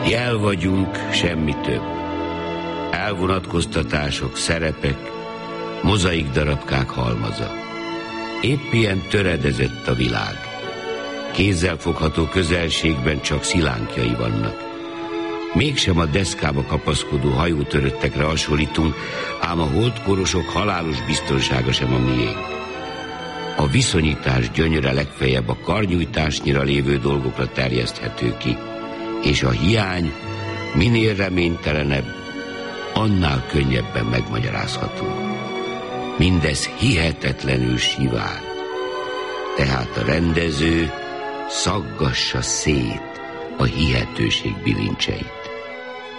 Jel vagyunk, semmi több. Elvonatkoztatások, szerepek, mozaik darabkák halmaza. Épp ilyen töredezett a világ. Kézzelfogható közelségben csak szilánkjai vannak. Mégsem a deszkába kapaszkodó hajótöröttekre hasonlítunk, ám a holdkorosok halálos biztonsága sem a miénk. A viszonyítás gyönyöre legfeljebb a karnyújtásnyira lévő dolgokra terjeszthető ki, és a hiány minél reménytelenebb, annál könnyebben megmagyarázható. Mindez hihetetlenül sivár. Tehát a rendező szaggassa szét a hihetőség bilincseit.